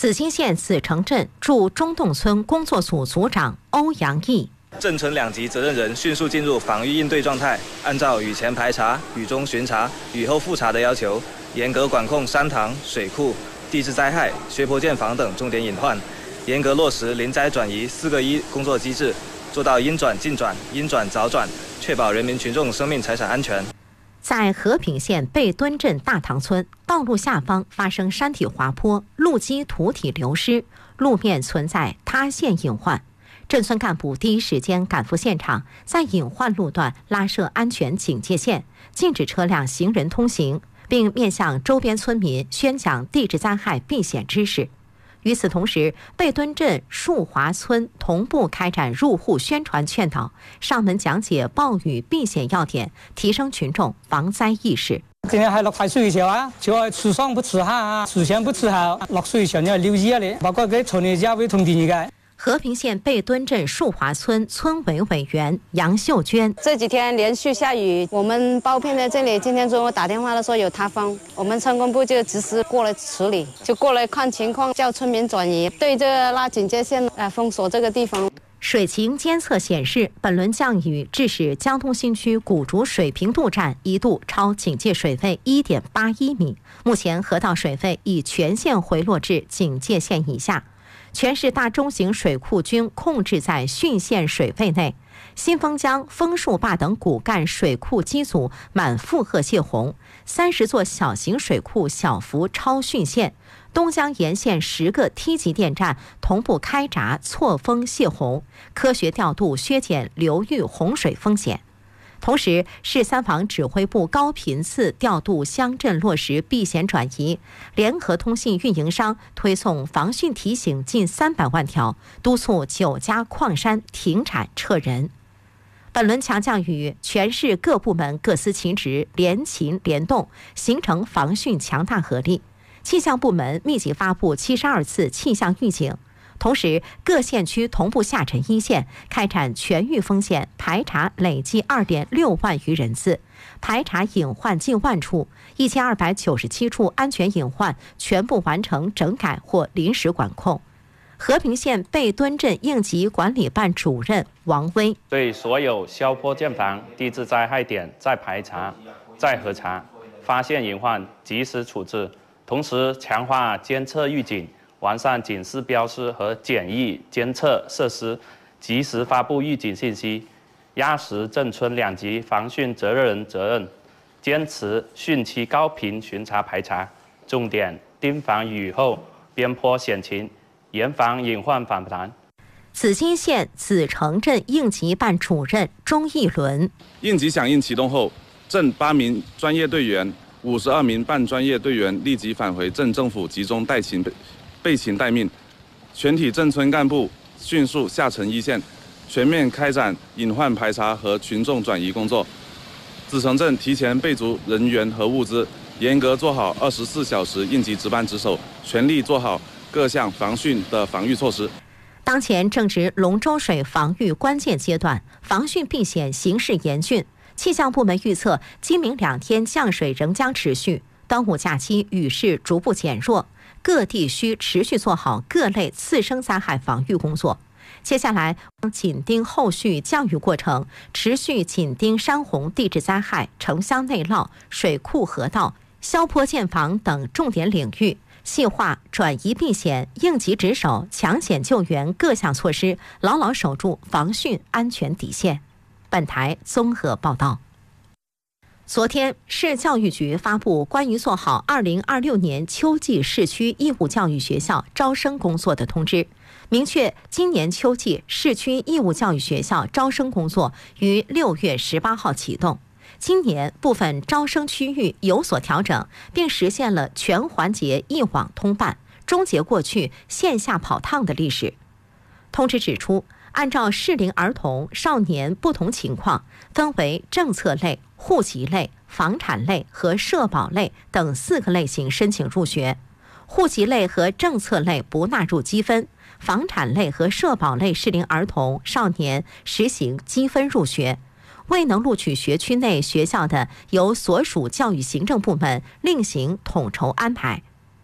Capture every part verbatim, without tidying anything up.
紫金县紫城镇驻中洞村工作组组长欧阳毅。 镇村两级责任人迅速进入防御应对状态，按照雨前排查、雨中巡查、雨后复查的要求，严格管控山塘、水库、地质灾害、学坡建房等重点隐患，严格落实临灾转移四个一工作机制，做到应转尽转、应转早转，确保人民群众生命财产安全。 在和平县贝墩镇大塘村，道路下方发生山体滑坡，路基土体流失，路面存在塌陷隐患。镇村干部第一时间赶赴现场，在隐患路段拉设安全警戒线，禁止车辆行人通行，并面向周边村民宣讲地质灾害避险知识。与此同时，贝墩镇树华村同步开展入户宣传劝导，上门讲解暴雨避险要点，提升群众防灾意识。 今天係落大水嘅時候啊，就係樹上不持下啊，樹上不持下，落水時候要留意啊你，包括佢村里家會通電嘅。 和平县贝墩镇树华村村委委员杨秀娟， 这几天连续下雨，我们包片在这里。今天中午打电话的时候有塌方，我们村工部就及时过来处理，就过来看情况，叫村民转移，对这个拉警戒线，呃，封锁这个地方。 水情监测显示，本轮降雨致使江东新区古竹水平渡站一度超警戒水位 一点八一米，目前河道水位已全线回落至警戒线以下。全市大中型水库均控制在汛限水位内，新丰江、枫树坝等骨干水库机组满负荷泄洪，三十座小型水库小幅超汛限，东江沿线十个梯级电站同步开闸错峰泄洪，科学调度削减流域洪水风险。同时，市三防指挥部高频次调度乡镇落实避险转移，联合通信运营商推送防汛提醒近三百万条，督促九家矿山停产撤人。本轮强降雨，全市各部门各司其职，联勤联动，形成防汛强大合力。气象部门密集发布七十二次气象预警。同时，各县区同步下沉一线，开展全域风险排查，累计 二点六万余人次，排查隐患近万处，一千二百九十七处安全隐患全部完成整改或临时管控。和平县贝墩镇应急管理办主任王威对所有消坡建房、地质灾害点再排查、再核查，发现隐患及时处置，同时强化监测预警。完善警示标识和简易监测设施，及时发布预警信息，压实镇村两级防汛责任人责任，坚持汛期高频巡查排查，重点盯防雨后边坡险情，严防隐患反弹。 紫金县紫城镇应急办主任钟义伦， 应急响应启动后，镇八名专业队员、五十二名半专业队员立即返回镇政府集中待勤。备勤待命，全体镇村干部迅速下沉一线，全面开展隐患排查和群众转移工作。紫城镇提前备足人员和物资，严格做好二十四小时应急值班值守，全力做好各项防汛的防御措施。 当前正值龙舟水防御关键阶段，防汛避险形势严峻。气象部门预测，今明两天降水仍将持续，端午假期雨势逐步减弱。各地需持续做好各类次生灾害防御工作。接下来紧盯后续降雨过程，持续紧盯山洪地质灾害、城乡内涝、水库河道、消坡建房等重点领域，细化转移避险、应急值守、抢险救援各项措施，牢牢守住防汛安全底线。本台综合报道。昨天，市教育局发布关于做好二零二六年秋季市区义务教育学校招生工作的通知，明确今年秋季市区义务教育学校招生工作于六月十八号启动。今年部分招生区域有所调整，并实现了全环节一网通办，终结过去线下跑趟的历史。通知指出，按照适龄儿童、少年不同情况，分为政策类、户籍类、房产类和社保类等四个类型申请入学。户籍类和政策类不纳入积分，房产类和社保类适龄儿童、少年实行积分入学。未能录取学区内学校的，由所属教育行政部门另行统筹安排。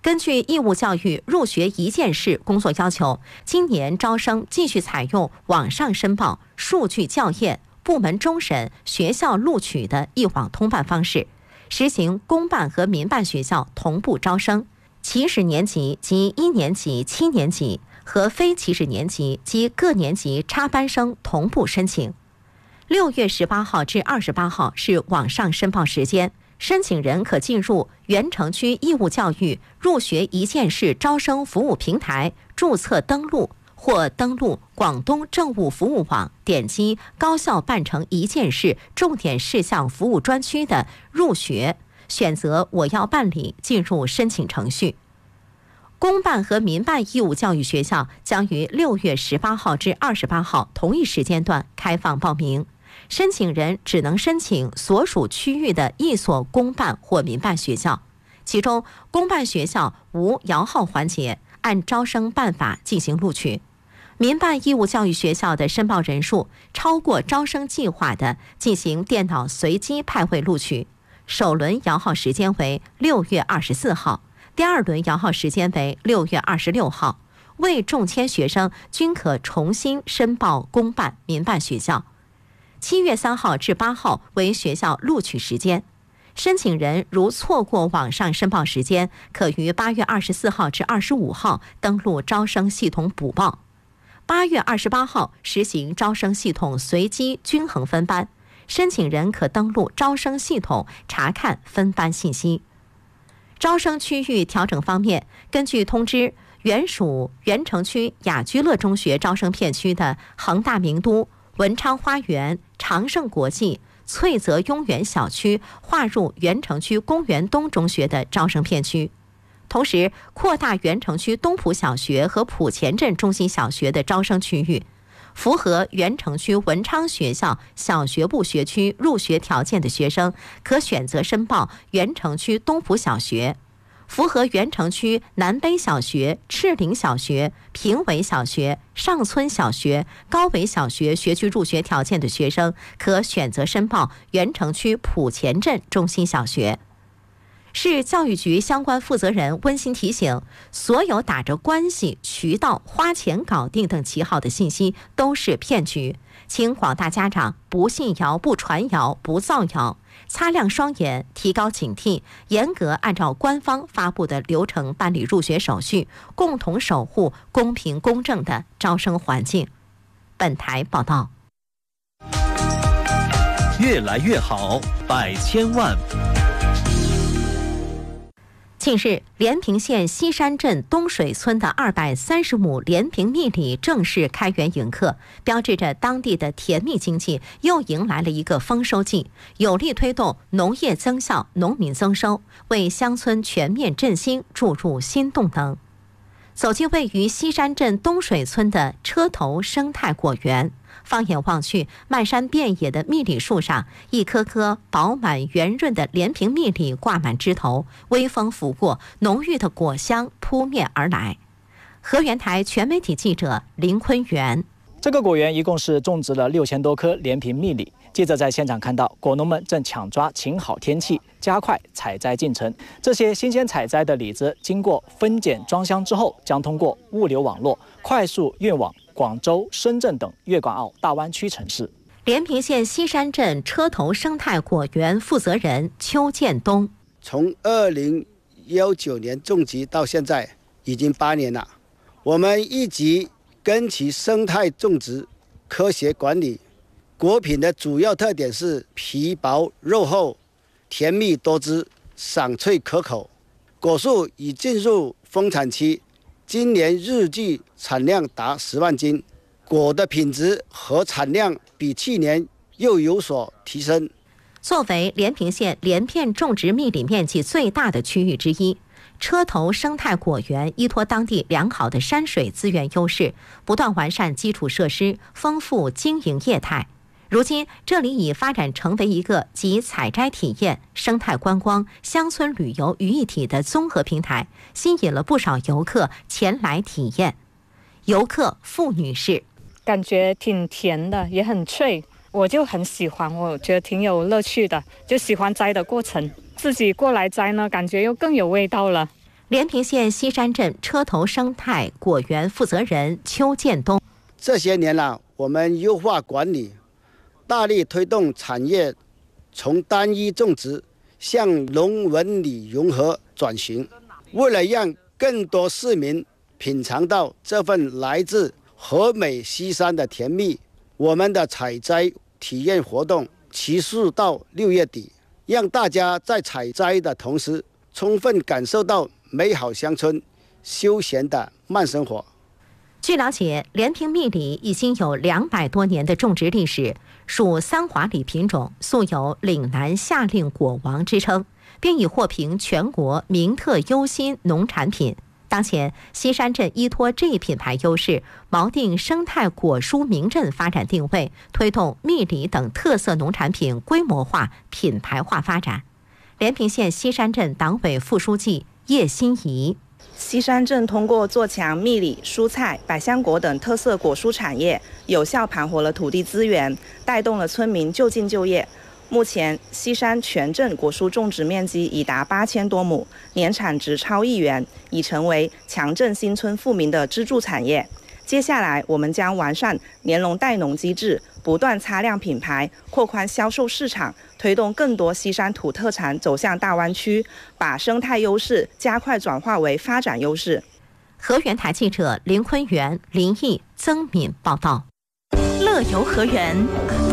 根据义务教育入学一件事工作要求，今年招生继续采用网上申报、数据校验、部门终审、学校录取的一网通办方式，实行公办和民办学校同步招生，起始年级及一年级、七年级和非起始年级及各年级插班生同步申请。六月十八号至二十八号是网上申报时间，申请人可进入原城区义务教育入学一件事招生服务平台注册登录，或登录广东政务服务网，点击高校办成一件事重点事项服务专区的入学，选择我要办理，进入申请程序。公办和民办义务教育学校将于六月十八号至二十八号同一时间段开放报名，申请人只能申请所属区域的一所公办或民办学校，其中公办学校无摇号环节，按招生办法进行录取。民办义务教育学校的申报人数超过招生计划的，进行电脑随机派位录取。首轮摇号时间为六月二十四号，第二轮摇号时间为六月二十六号，未中签学生均可重新申报公办、民办学校。七月三号至八号为学校录取时间。申请人如错过网上申报时间，可于八月二十四号至二十五号登录招生系统补报。八月二十八号实行招生系统随机均衡分班，申请人可登录招生系统查看分班信息。招生区域调整方面，根据通知，原属原城区雅居乐中学招生片区的恒大名都、文昌花园、长盛国际、翠泽雍园小区划入原城区公园东中学的招生片区，同时扩大原城区东浦小学和浦前镇中心小学的招生区域。符合原城区文昌学校小学部学区入学条件的学生，可选择申报原城区东浦小学；符合原城区南北小学、赤岭小学、平尾小学、上村小学、高尾小学学区入学条件的学生，可选择申报原城区浦前镇中心小学。市教育局相关负责人温馨提醒，所有打着关系、渠道、花钱搞定等旗号的信息都是骗局，请广大家长不信谣、不传谣、不造谣，擦亮双眼，提高警惕，严格按照官方发布的流程办理入学手续，共同守护公平公正的招生环境。本台报道。 越来越好，百千万。 近日，连平县西山镇东水村的二百三十亩连平蜜里正式开园迎客，标志着当地的甜蜜经济又迎来了一个丰收季，有力推动农业增效、农民增收，为乡村全面振兴注入新动能。走进位于西山镇东水村的车头生态果园，放眼望去，漫山遍野的蜜李树上，一颗颗饱满圆润的连平蜜李挂满枝头，微风拂过，浓郁的果香扑面而来。河源台全媒体记者林坤元。 这个果园一共是种植了六千多棵连平蜜李。记者在现场看到，果农们正抢抓晴好天气，加快采摘进程。这些新鲜采摘的李子，经过分拣装箱之后，将通过物流网络快速运往广州、深圳等粤港澳大湾区城市。 连平县西山镇车头生态果园负责人邱建东： 从二零一九年种植到现在已经八年了，我们一直跟其生态种植、科学管理。果品的主要特点是皮薄肉厚、甜蜜多汁、爽脆可口。果树已进入丰产期，今年日计产量达十万斤，果的品质和产量比去年又有所提升。 作为连平县连片种植蜜李面积最大的区域之一，车头生态果园依托当地良好的山水资源优势，不断完善基础设施，丰富经营业态。如今，这里已发展成为一个集采摘体验、生态观光、乡村旅游于一体的综合平台，吸引了不少游客前来体验。游客付女士： 感觉挺甜的，也很脆，我就很喜欢，我觉得挺有乐趣的，就喜欢摘的过程。自己过来摘呢，感觉又更有味道了。 连平县西山镇车头生态果园负责人邱建东： 这些年了，我们优化管理，大力推动产业从单一种植向农文旅融合转型。为了让更多市民品尝到这份来自和美西山的甜蜜，我们的采摘体验活动持续到六月底，让大家在采摘的同时，充分感受到美好乡村休闲的慢生活。 据了解，连平蜜李已经有两百多年的种植历史，属三华李品种，素有岭南夏令果王之称，并已获评全国名特优新农产品。当前，西山镇依托这一品牌优势，锚定生态果蔬名镇发展定位，推动蜜李等特色农产品规模化、品牌化发展。连平县西山镇党委副书记叶欣怡： 西山镇通过做强蜜李、蔬菜、百香果等特色果蔬产业，有效盘活了土地资源，带动了村民就近就业。目前，西山全镇果蔬种植面积已达八千多亩，年产值超亿元，已成为强振新村富民的支柱产业。接下来，我们将完善联农带农机制，不断擦亮品牌，扩宽销售市场，推动更多西山土特产走向大湾区，把生态优势加快转化为发展优势。 河源台记者林坤元、林毅、曾敏报道。 乐游河源。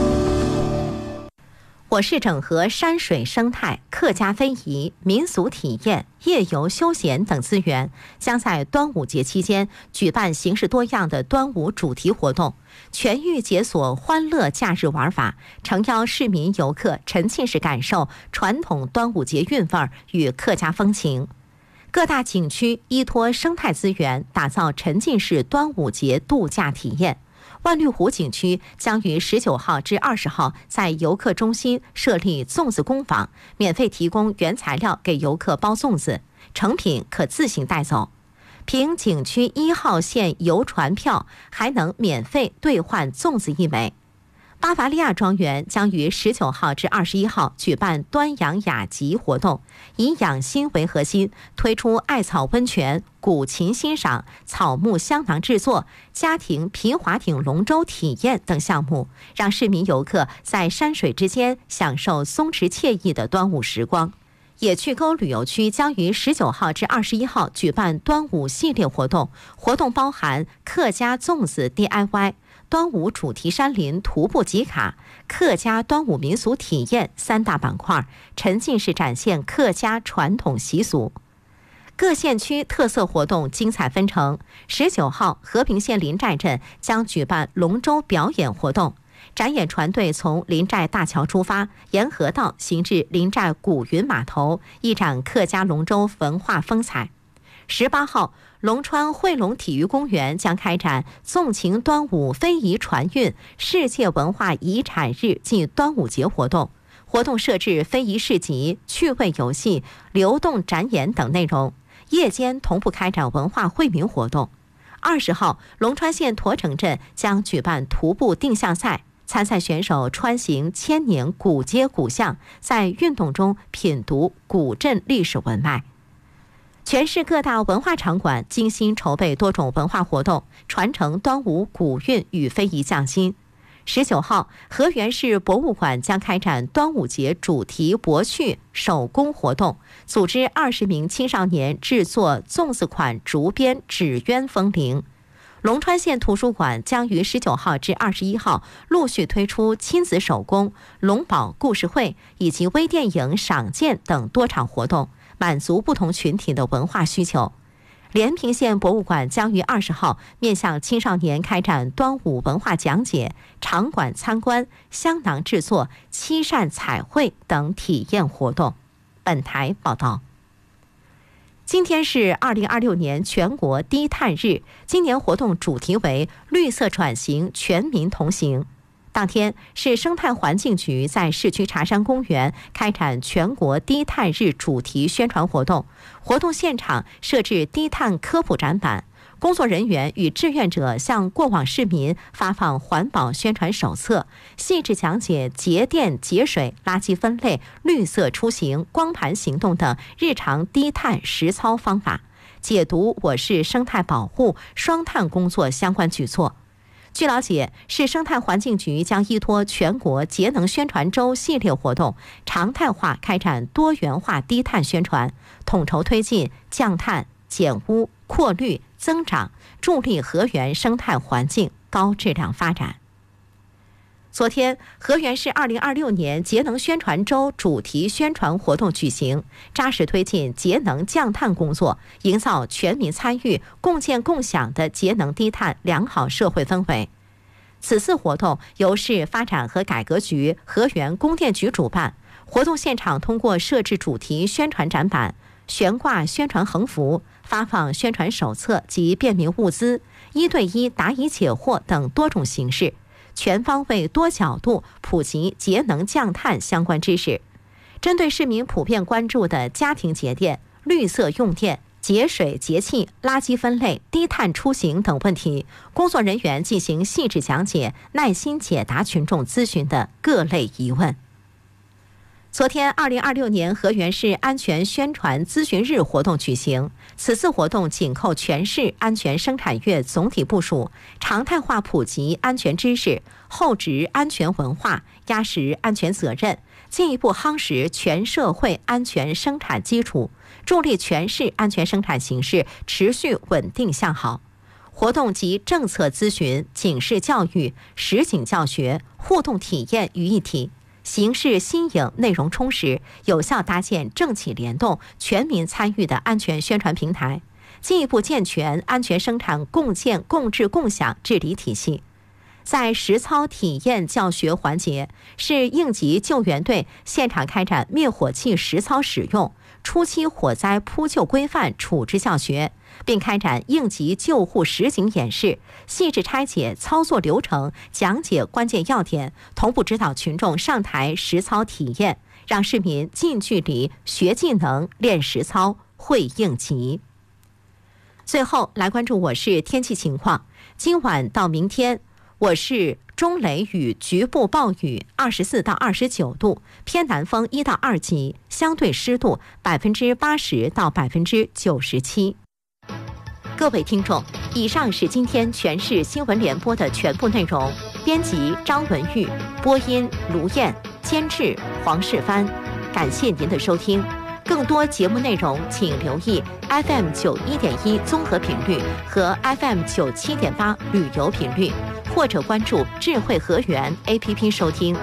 我市整合山水生态、客家非遗、民俗体验、夜游休闲等资源，将在端午节期间举办形式多样的端午主题活动，全域解锁欢乐假日玩法，诚邀市民游客沉浸式感受传统端午节韵味与客家风情。各大景区依托生态资源，打造沉浸式端午节度假体验。万绿湖景区将于十九号至二十号在游客中心设立粽子工坊，免费提供原材料给游客包粽子，成品可自行带走。凭景区一号线游船票，还能免费兑换粽子一枚。巴伐利亚庄园将于十九号至二十一号举办端阳雅集活动，以养心为核心，推出艾草温泉、古琴欣赏、草木香囊制作、家庭皮划艇龙舟体验等项目，让市民游客在山水之间享受松弛惬意的端午时光。野趣沟旅游区将于十九号至二十一号举办端午系列活动，活动包含客家粽子 D I Y、端午主题山林徒步集卡、客家端午民俗体验三大板块，沉浸式展现客家传统习俗。各县区特色活动精彩纷呈。十九号，和平县临寨镇将举办龙舟表演活动，展演船队从临寨大桥出发，沿河道行至临寨古云码头，一展客家龙舟文化风采。十八号，龙川汇龙体育公园将开展纵情端午非遗传韵世界文化遗产日暨端午节活动，活动设置非遗市集、趣味游戏、流动展演等内容，夜间同步开展文化惠民活动。二十号，龙川县驼城镇将举办徒步定向赛，参赛选手穿行千年古街古巷，在运动中品读古镇历史文脉。全市各大文化场馆精心筹备多种文化活动，传承端午古韵与非遗匠心。十九号，河源市博物馆将开展端午节主题博趣手工活动，组织二十名青少年制作粽子款竹编纸鸢风铃。龙川县图书馆将于十九号至二十一号陆续推出亲子手工、龙宝故事会以及微电影赏鉴等多场活动，满足不同群体的文化需求。连平县博物馆将于二十号面向青少年开展端午文化讲解、场馆参观、香囊制作、漆扇彩绘等体验活动。本台报道。今天是二零二六年全国低碳日，今年活动主题为绿色转型，全民同行。当天，市生态环境局在市区茶山公园开展全国低碳日主题宣传活动，活动现场设置低碳科普展板， 工作人员与志愿者向过往市民发放环保宣传手册，细致讲解节电节水、垃圾分类、绿色出行、光盘行动等日常低碳实操方法，解读我市生态保护、双碳工作相关举措。据了解，市生态环境局将依托全国节能宣传周系列活动，常态化开展多元化低碳宣传，统筹推进降碳、减污、扩绿、增长，助力河源生态环境高质量发展。昨天，河源市二零二六年节能宣传周主题宣传活动举行，扎实推进节能降碳工作，营造全民参与、共建共享的节能低碳良好社会氛围。此次活动由市发展和改革局、河源供电局主办，活动现场通过设置主题宣传展板、悬挂宣传横幅、发放宣传手册及便民物资、一对一答疑解惑等多种形式，全方位多角度普及节能降碳相关知识。针对市民普遍关注的家庭节电、绿色用电、节水节气、垃圾分类、低碳出行等问题，工作人员进行细致讲解，耐心解答群众咨询的各类疑问。昨天，二零二六年河源市安全宣传咨询日活动举行。此次活动紧扣全市安全生产月总体部署，常态化普及安全知识，厚植安全文化，压实安全责任，进一步夯实全社会安全生产基础，助力全市安全生产形势持续稳定向好。活动集政策咨询、警示教育、实景教学、互动体验于一体，形式新颖，内容充实，有效搭建政企联动、全民参与的安全宣传平台，进一步健全安全生产共建共治共享治理体系。在实操体验教学环节，市应急救援队现场开展灭火器实操使用、初期火灾扑救规范处置教学，并开展应急救护实景演示，细致拆解操作流程，讲解关键要点，同步指导群众上台实操体验，让市民近距离学技能、练实操、会应急。最后来关注我市天气情况，今晚到明天，我市中雷雨局部暴雨，二十四到二十九度，偏南风一到二级，相对湿度百分之八十到百分之九十七。各位听众，以上是今天全市新闻联播的全部内容。编辑张文玉，播音卢燕，监制黄世帆。感谢您的收听。更多节目内容，请留意 F M 九一点一综合频率和 F M 九七点八旅游频率，或者关注智慧河源 A P P 收听。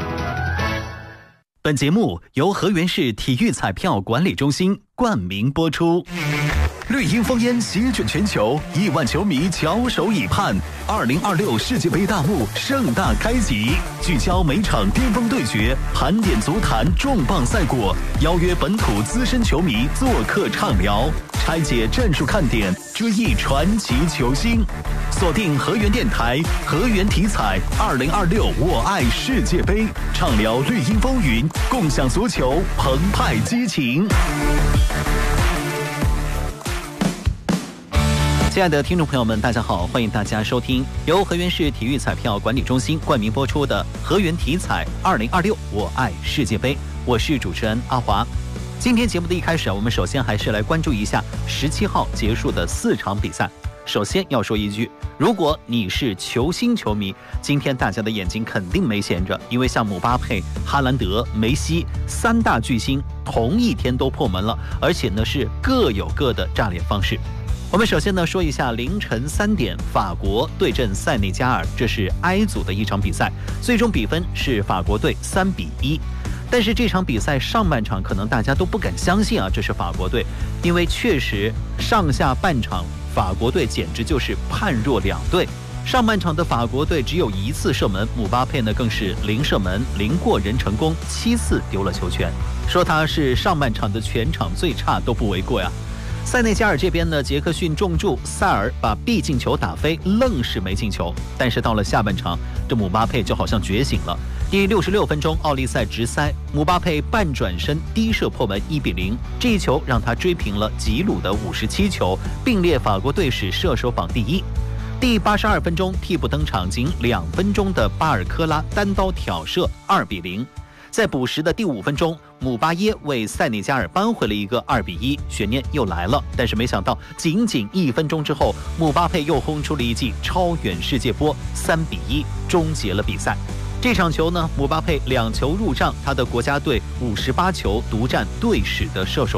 本节目由河源市体育彩票管理中心冠名播出。绿茵风烟席卷全球，亿万球迷翘首以盼。二零二六世界杯大幕盛大开启，聚焦每场巅峰对决，盘点足坛重磅赛果，邀约本土资深球迷做客畅聊，拆解战术看点，追忆传奇球星。锁定河源电台，河源体彩，二零二六我爱世界杯，畅聊绿茵风云，共享足球澎湃激情。亲爱的听众朋友们，大家好，欢迎大家收听由河源市体育彩票管理中心冠名播出的河源体彩二零二六我爱世界杯，我是主持人阿华。今天节目的一开始，我们首先还是来关注一下十七号结束的四场比赛。首先要说一句，如果你是球星球迷，今天大家的眼睛肯定没闲着，因为像姆巴佩、哈兰德、梅西三大巨星同一天都破门了，而且呢是各有各的炸脸方式。我们首先呢说一下凌晨三点法国对阵塞内加尔，这是 I 组的一场比赛，最终比分是法国队三比一。但是这场比赛上半场可能大家都不敢相信啊，这是法国队，因为确实上下半场法国队简直就是判若两队。上半场的法国队只有一次射门，姆巴佩呢更是零射门零过人成功，七次丢了球权，说他是上半场的全场最差都不为过呀。塞内加尔这边呢，杰克逊重注，塞尔把必进球打飞，愣是没进球。但是到了下半场，这姆巴佩就好像觉醒了， 第六十六分钟，奥利赛直塞，姆巴佩半转身低射破门，一比零。这一球让他追平了吉鲁的五十七球，并列法国队史射手榜第一。第八十二分钟，替补登场仅两分钟的巴尔科拉单刀挑射，二比零。在补时的第五分钟，姆巴耶为塞内加尔扳回了一个二比一，悬念又来了。但是没想到，仅仅一分钟之后，姆巴佩又轰出了一记超远世界波，三比一终结了比赛。这场球呢，姆巴佩两球入账，他的国家队五十八球独占队史的射手